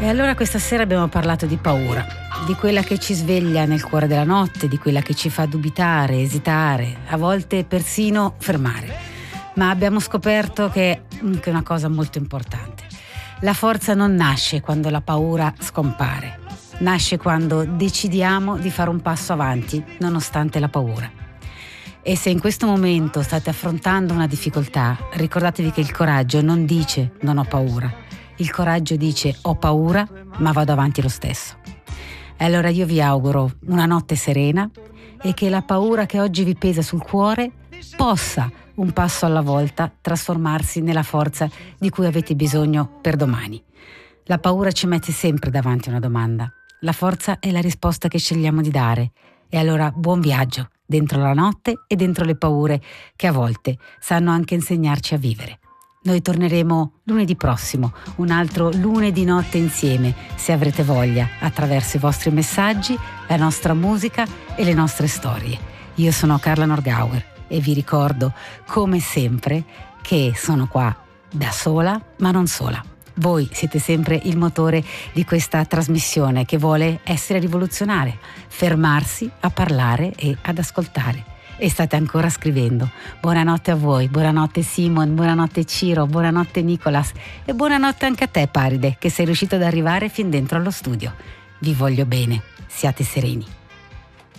E allora questa sera abbiamo parlato di paura, di quella che ci sveglia nel cuore della notte, di quella che ci fa dubitare, esitare, a volte persino fermare. Ma abbiamo scoperto che è anche una cosa molto importante. La forza non nasce quando la paura scompare, nasce quando decidiamo di fare un passo avanti nonostante la paura. E se in questo momento state affrontando una difficoltà, ricordatevi che il coraggio non dice non ho paura. Il coraggio dice ho paura, ma vado avanti lo stesso. E allora io vi auguro una notte serena e che la paura che oggi vi pesa sul cuore possa, un passo alla volta, trasformarsi nella forza di cui avete bisogno per domani. La paura ci mette sempre davanti una domanda. La forza è la risposta che scegliamo di dare. E allora buon viaggio dentro la notte e dentro le paure che a volte sanno anche insegnarci a vivere. Noi torneremo lunedì prossimo, un altro lunedì notte insieme, se avrete voglia, attraverso i vostri messaggi, la nostra musica e le nostre storie. Io sono Carla Norgauer e vi ricordo, come sempre, che sono qua da sola, ma non sola. Voi siete sempre il motore di questa trasmissione che vuole essere rivoluzionaria, fermarsi a parlare e ad ascoltare. E state ancora scrivendo. Buonanotte a voi, buonanotte Simon, buonanotte Ciro, buonanotte Nicolas e buonanotte anche a te Paride, che sei riuscito ad arrivare fin dentro allo studio. Vi voglio bene, siate sereni.